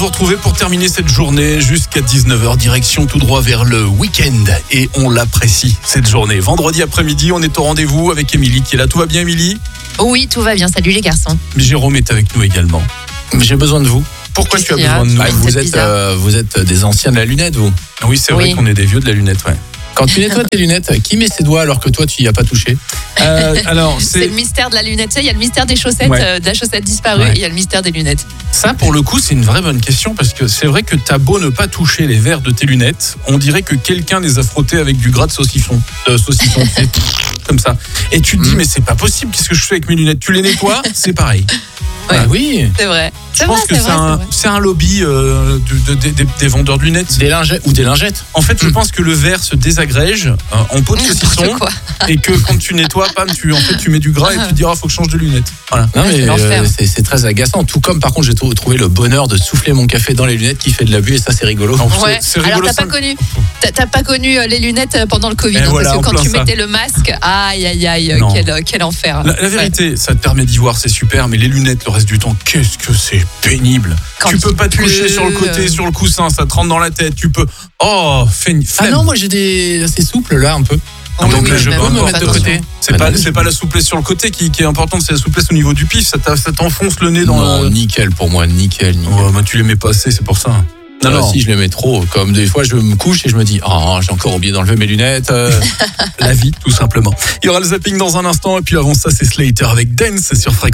retrouver pour terminer cette journée jusqu'à 19h, direction tout droit vers le week-end. Et on l'apprécie, cette journée. Vendredi après-midi, on est au rendez-vous avec Émilie qui est là. Tout va bien, Émilie ? Oui, tout va bien. Salut les garçons. Jérôme est avec nous également. J'ai besoin de vous. Pourquoi tu as besoin de nous ? Vous êtes des anciens de la lunette, vous. Oui, c'est vrai qu'on est des vieux de la lunette, ouais. Quand tu nettoies tes lunettes, qui met ses doigts alors que toi, tu n'y as pas touché ? Alors, c'est le mystère de la lunette. Tu sais, il y a le mystère des chaussettes, de la chaussette disparue, et il y a le mystère des lunettes. Ça, pour le coup, c'est une vraie bonne question parce que c'est vrai que t'as beau ne pas toucher les verres de tes lunettes, on dirait que quelqu'un les a frottés avec du gras de saucisson. Comme ça. Et tu te dis, mais c'est pas possible, qu'est-ce que je fais avec mes lunettes ? Tu les nettoies, c'est pareil. Ouais, oui, c'est vrai. Je pense que c'est un lobby des vendeurs de lunettes. Des lingettes ou des lingettes. En fait, je pense que le verre se désagrège en peau de saucisson et que quand tu nettoies, tu mets du gras et tu te dis, faut que je change de lunettes. Voilà. Non, mais c'est très agaçant. Tout comme, par contre, j'ai trouvé le bonheur de souffler mon café dans les lunettes qui fait de l'abus et ça, c'est rigolo. Ouais. C'est rigolo. Alors, t'as pas connu les lunettes pendant le Covid, voilà, parce que quand tu mettais le masque, aïe, quel enfer. La vérité, ça te permet d'y voir, c'est super, mais les lunettes, le reste du temps, qu'est-ce que c'est pénible. Tu peux pas te coucher sur le côté, sur le coussin, ça te rentre dans la tête. Tu peux. Flemme. Ah non, moi j'ai assez souple là un peu. Donc je peux me mettre de côté. C'est pas la souplesse sur le côté qui est importante, c'est la souplesse au niveau du pif. Ça t'enfonce le nez dans. Non, nickel pour moi, nickel. Ouais, tu les mets pas assez, c'est pour ça. Non, si je les mets trop, comme des fois je me couche et je me dis j'ai encore oublié d'enlever mes lunettes. La vie, tout simplement. Il y aura le zapping dans un instant et puis avant ça c'est Slater avec Dance sur Fréquence.